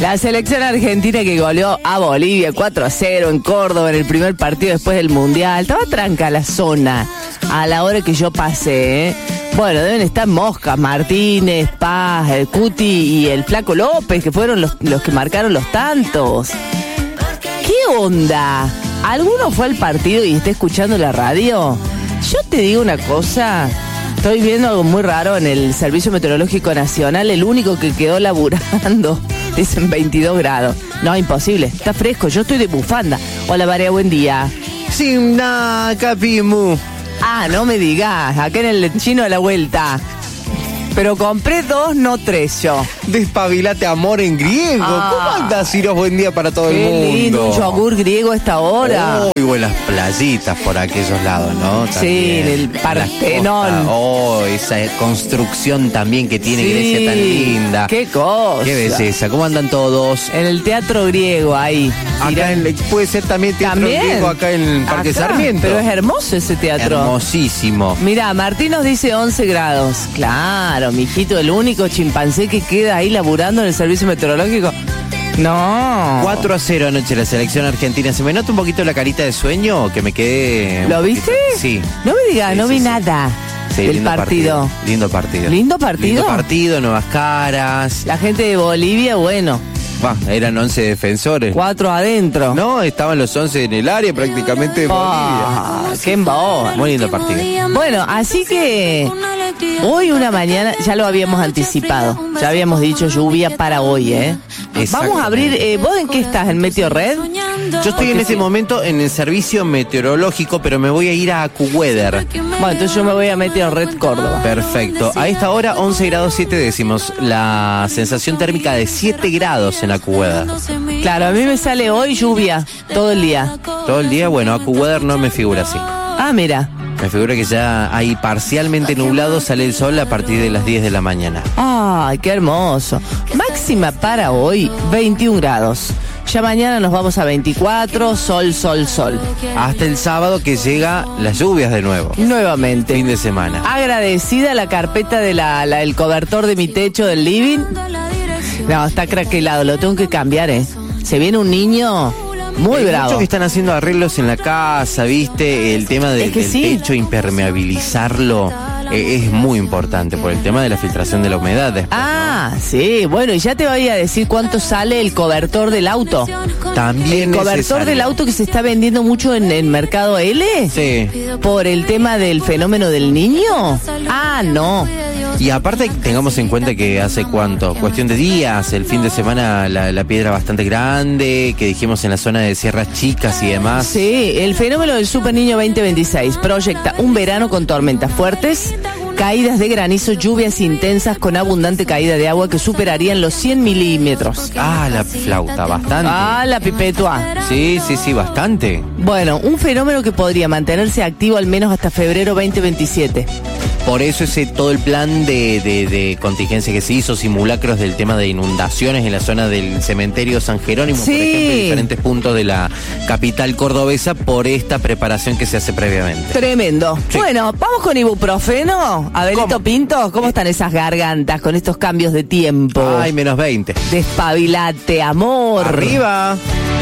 La selección argentina que goleó a Bolivia 4-0 en Córdoba en el primer partido después del Mundial. Estaba tranca la zona a la hora que yo pasé, ¿eh? Bueno, deben estar Mosca, Martínez, Paz, el Cuti y el Flaco López, que fueron los que marcaron los tantos. ¿Qué onda? ¿Alguno fue al partido y está escuchando la radio? Yo te digo una cosa, estoy viendo algo muy raro en el Servicio Meteorológico Nacional, el único que quedó laburando, dicen 22 grados. No, imposible, está fresco, yo estoy de bufanda. Hola, María, buen día. Sin nada, capimu. Ah, no me digas, acá en el Chino a la vuelta. Pero compré 2, no 3 yo. Despabilate, amor en griego. ¿Cómo andas, Ciros? Buen día para todo el mundo. Qué lindo, un yogur griego a esta hora. Muy buenas playitas por aquellos lados, ¿no? También. Sí, en el Partenón. Esa construcción también que tiene Grecia tan linda. Qué cosa. Qué belleza. ¿Cómo andan todos? En el Teatro Griego, ahí. Acá puede ser también Teatro Griego, acá en el Parque Sarmiento. Pero es hermoso ese teatro. Hermosísimo. Mirá, Martín nos dice 11 grados. Claro, mijito, el único chimpancé que queda ahí laburando en el servicio meteorológico. No. 4-0 anoche la selección argentina. ¿Se me nota un poquito la carita de sueño? Que me quedé... ¿Lo viste? Sí. No me digas, sí, no vi nada del partido. Lindo partido. ¿Lindo partido? Lindo partido, nuevas caras. La gente de Bolivia, bueno. Eran 11 defensores. 4 adentro. No, estaban los 11 en el área prácticamente de Bolivia. ¡Qué emboba! Muy lindo partido. Bueno, así que hoy una mañana, ya lo habíamos anticipado, ya habíamos dicho lluvia para hoy, ¿eh? Vamos a abrir, ¿vos en qué estás? ¿En Meteo Red? Yo estoy en ese momento en el servicio meteorológico, pero me voy a ir a AccuWeather. Bueno, entonces yo me voy a Meteo Red Córdoba. Perfecto. A esta hora 11 grados 7 décimos. La sensación térmica de 7 grados en AccuWeather. Claro, a mí me sale hoy lluvia, todo el día. Todo el día, bueno, AccuWeather no me figura así. Ah, mira. Me figura que ya hay parcialmente nublado, sale el sol a partir de las 10 de la mañana. ¡Ay, qué hermoso! Máxima para hoy, 21 grados. Ya mañana nos vamos a 24, sol, sol, sol. Hasta el sábado que llega las lluvias de nuevo. Nuevamente. Fin de semana. Agradecida la carpeta de el cobertor de mi techo del living. No, está craquelado, lo tengo que cambiar, ¿eh? Se viene un niño... muy bravo. Muchos que están haciendo arreglos en la casa, ¿viste? El tema del techo, impermeabilizarlo, es muy importante por el tema de la filtración de la humedad después, ¿no? Sí, bueno, y ya te voy a decir cuánto sale el cobertor del auto. También el cobertor del auto que se está vendiendo mucho en el mercado L. Sí. Por el tema del fenómeno del niño. No. Y aparte tengamos en cuenta que hace cuestión de días, el fin de semana la piedra bastante grande, que dijimos en la zona de Sierras Chicas y demás. Sí, el fenómeno del Super Niño 2026 proyecta un verano con tormentas fuertes, caídas de granizo, lluvias intensas con abundante caída de agua que superarían los 100 milímetros. La flauta, bastante. La pipetua. Sí, bastante. Bueno, un fenómeno que podría mantenerse activo al menos hasta febrero 2027. Por eso todo el plan de contingencia que se hizo, simulacros del tema de inundaciones en la zona del cementerio San Jerónimo, por ejemplo, en diferentes puntos de la capital cordobesa, por esta preparación que se hace previamente. Tremendo. Sí. Bueno, vamos con ibuprofeno. Abelito Pinto, ¿cómo están esas gargantas con estos cambios de tiempo? Ay, -20. Despabilate, amor. Arriba.